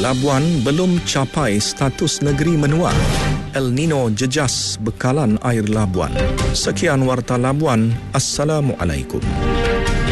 Labuan belum capai status negeri menua. El Nino jejas bekalan air Labuan. Sekian Warta Labuan. Assalamualaikum.